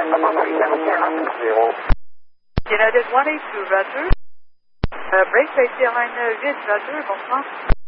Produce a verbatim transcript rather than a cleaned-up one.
United one eight two, Roger. Uh, break safety airline uh, Vid, Roger, bonsoir.